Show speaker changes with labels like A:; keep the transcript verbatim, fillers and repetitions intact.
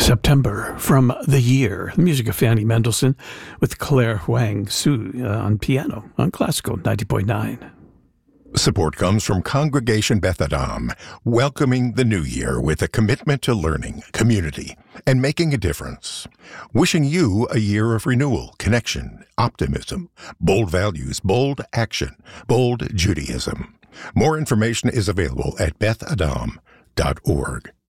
A: September from The Year, the music of Fanny Mendelssohn with Claire Huang Su uh, on piano on Classical ninety point nine.
B: Support comes from Congregation Beth Adam, welcoming the new year with a commitment to learning, community, and making a difference. Wishing you a year of renewal, connection, optimism, bold values, bold action, bold Judaism. More information is available at beth adam dot org.